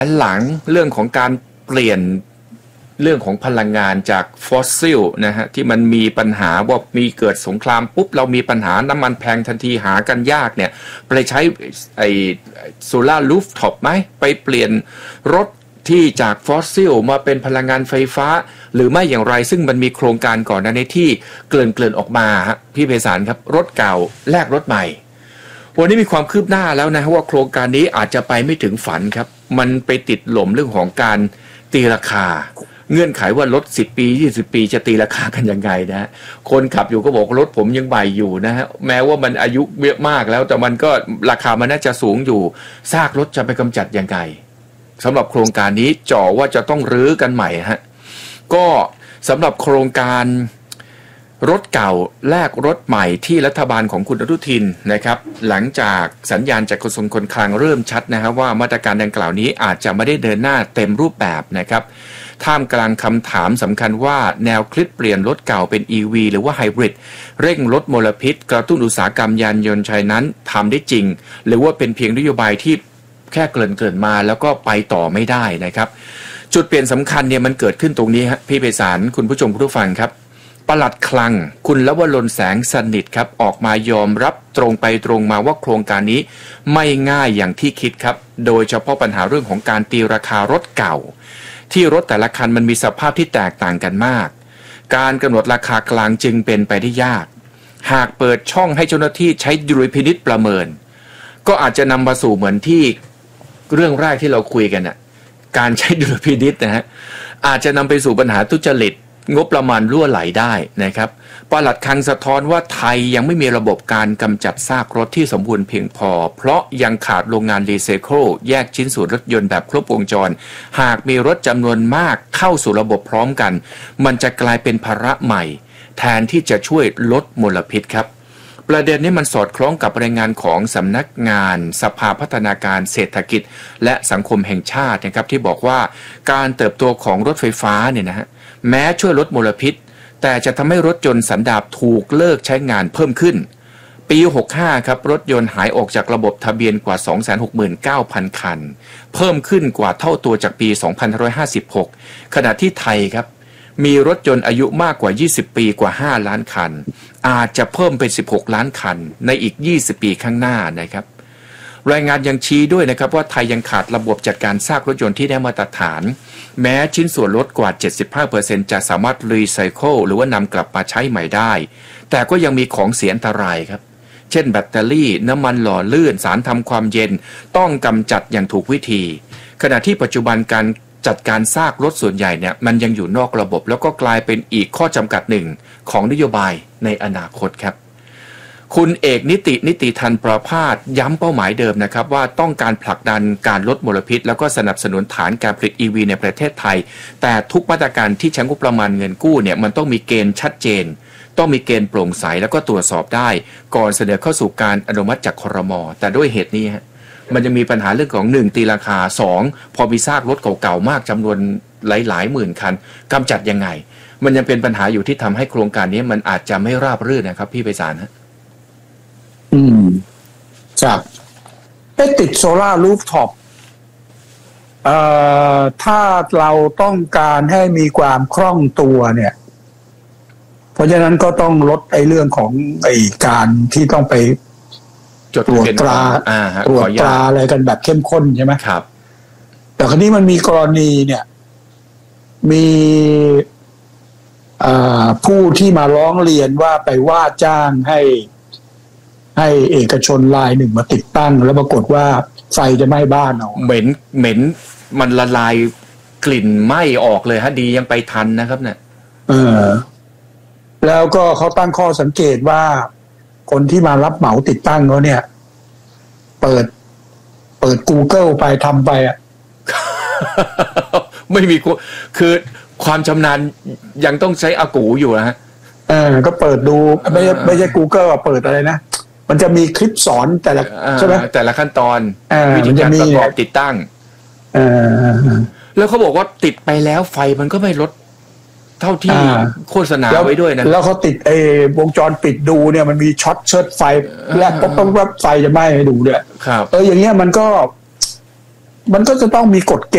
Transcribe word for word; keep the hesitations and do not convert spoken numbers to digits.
หลังเรื่องของการเปลี่ยนเรื่องของพลังงานจากฟอสซิลนะฮะที่มันมีปัญหาว่ามีเกิดสงครามปุ๊บเรามีปัญหาน้ำมันแพงทันทีหากันยากเนี่ยไปใช้ไอ้โซล่ารูฟท็อปไหมไปเปลี่ยนรถที่จากฟอสซิลมาเป็นพลังงานไฟฟ้าหรือไม่อย่างไรซึ่งมันมีโครงการก่อนหน้านี้ที่เกลื่อนเกลื่อนออกมาฮะพี่ไพศาลครับรถเก่าแลกรถใหม่วันนี้มีความคืบหน้าแล้วนะว่าโครงการนี้อาจจะไปไม่ถึงฝันครับมันไปติดหล่มเรื่องของการตีราคาเงื่อนไขว่ารถสิบปียี่สิบปีจะตีราคากันยังไงนะคนขับอยู่ก็บอกรถผมยังใหม่อยู่นะฮะแม้ว่ามันอายุเยอะมากแล้วแต่มันก็ราคามันน่าจะสูงอยู่ซากรถจะไปกำจัดยังไงสำหรับโครงการนี้จ่อว่าจะต้องรื้อกันใหม่ฮะก็สำหรับโครงการรถเก่าแลกรถใหม่ที่รัฐบาลของคุณอนุทินนะครับหลังจากสัญญาณจากกระทรวงการคลังเริ่มชัดนะครับว่ามาตรการดังกล่าวนี้อาจจะไม่ได้เดินหน้าเต็มรูปแบบนะครับท่ามกลางคำถามสำคัญว่าแนวคิดเปลี่ยนรถเก่าเป็น อี วี หรือว่าไฮบริดเร่งลดมลพิษกระตุ้นอุตสาหกรรมยานยนต์ไทยนั้นทำได้จริงหรือว่าเป็นเพียงนโยบายที่แค่เกริ่นเกริ่นมาแล้วก็ไปต่อไม่ได้นะครับจุดเปลี่ยนสำคัญเนี่ยมันเกิดขึ้นตรงนี้ฮะพี่ไพศาลคุณผู้ชมผู้ฟังครับปลัดคลังคุณลวรนแสงสนิทครับออกมายอมรับตรงไปตรงมาว่าโครงการนี้ไม่ง่ายอย่างที่คิดครับโดยเฉพาะปัญหาเรื่องของการตีราคารถเก่าที่รถแต่ละคันมันมีสภาพที่แตกต่างกันมากการกำหนดราคากลางจึงเป็นไปได้ยากหากเปิดช่องให้เจ้าหน้าที่ใช้ดุลยพินิจประเมินก็อาจจะนำมาสู่เหมือนที่เรื่องแรกที่เราคุยกันน่ะการใช้ดุลยพินิจนะฮะอาจจะนำไปสู่ปัญหาทุจริตงบประมาณรั่วไหลได้นะครับปลัดคลังสะท้อนว่าไทยยังไม่มีระบบการกำจัดซากรถที่สมบูรณ์เพียงพอเพราะยังขาดโรงงานรีไซเคิลแยกชิ้นส่วนรถยนต์แบบครบวงจรหากมีรถจำนวนมากเข้าสู่ระบบพร้อมกันมันจะกลายเป็นภาระใหม่แทนที่จะช่วยลดมลพิษครับประเด็นนี้มันสอดคล้องกับรายงานของสำนักงานสภาพัฒนาการเศรษฐกิจและสังคมแห่งชาตินะครับที่บอกว่าการเติบโตของรถไฟฟ้าเนี่ยนะฮะแม้ช่วยลดมลพิษแต่จะทำให้รถยนต์สันดาปถูกเลิกใช้งานเพิ่มขึ้นปีหกสิบห้าครับรถยนต์หายออกจากระบบทะเบียนกว่า สองแสนหกหมื่นเก้าพัน คันเพิ่มขึ้นกว่าเท่าตัวจากปีสองพันห้าร้อยห้าสิบหกขณะที่ไทยครับมีรถยนต์อายุมากกว่ายี่สิบปีกว่าห้าล้านคันอาจจะเพิ่มเป็นสิบหกล้านคันในอีกยี่สิบปีข้างหน้านะครับรายงานยังชี้ด้วยนะครับว่าไทยยังขาดระบบจัดการซากรถยนต์ที่ได้มาตรฐานแม้ชิ้นส่วนลดกว่า เจ็ดสิบห้าเปอร์เซ็นต์ จะสามารถรีไซเคิลหรือว่านำกลับมาใช้ใหม่ได้แต่ก็ยังมีของเสียอันตรายครับเช่นแบตเตอรี่น้ำมันหล่อลื่นสารทำความเย็นต้องกำจัดอย่างถูกวิธีขณะที่ปัจจุบันการจัดการซากรถส่วนใหญ่เนี่ยมันยังอยู่นอกระบบแล้วก็กลายเป็นอีกข้อจำกัดหนึ่งของนโยบายในอนาคตครับคุณเอกนิตินิติทันประภาสย้ำเป้าหมายเดิมนะครับว่าต้องการผลักดันการลดมลพิษแล้วก็สนับสนุนฐานการผลิต อี วี ในประเทศไทยแต่ทุกมาตรการที่ใช้งบประมาณเงินกู้เนี่ยมันต้องมีเกณฑ์ชัดเจนต้องมีเกณฑ์โปร่งใสแล้วก็ตรวจสอบได้ก่อนเสนอเข้าสู่การอนุมัติจากครม.แต่ด้วยเหตุนี้ฮะมันจะมีปัญหาเรื่องของหนึ่งตีราคาสองพอมีซากรถเก่าๆมากจำนวนหลายๆหมื่นคันกำจัดยังไงมันยังเป็นปัญหาอยู่ที่ทำให้โครงการนี้มันอาจจะไม่ราบรื่นนะครับพี่ไพศาลฮะอืมครับไอ้ติดโซล่ารูฟท็อปเอ่อถ้าเราต้องการให้มีความคล่องตัวเนี่ยเพราะฉะนั้นก็ต้องลดไอ้เรื่องของไอ้การที่ต้องไปตรวจตราตรวจตราอะไรกันแบบเข้มข้นใช่ไหมครับแต่คราวนี้มันมีกรณีเนี่ยมีผู้ที่มาร้องเรียนว่าไปว่าจ้างให้ให้เอกชนรายหนึ่งมาติดตั้งแล้วปรากฏว่าไฟจะไหม้บ้านเอาเหม็นเหม็นมันละลายกลิ่นไหม้ออกเลยฮะดียังไปทันนะครับเนี่ยเออแล้วก็เขาตั้งข้อสังเกตว่าคนที่มารับเหมาติดตั้งเขาเนี่ยเปิดเปิด Google ไปทำไปอ่ะไม่มีคือความชำนาญยังต้องใช้อากูอยู่นะฮะเออก็เปิดดูไม่ใช่ไม่ใช่ Google อ่ะเปิดอะไรนะมันจะมีคลิปสอนแต่ละใช่ไหมแต่ละขั้นตอนวิธีการประกอบติดตั้งเออแล้วเขาบอกว่าติดไปแล้วไฟมันก็ไม่ลดเท่าที่โฆษณาไว้ด้วยนะแล้วเขาติดไอ้วงจรปิดดูเนี่ยมันมีช็อตเชิดไฟแลกปุ๊บปุ๊บไฟจะไหม้ให้ดูด้วยครับเอออย่างเงี้ยมันก็มันก็จะต้องมีกฎเก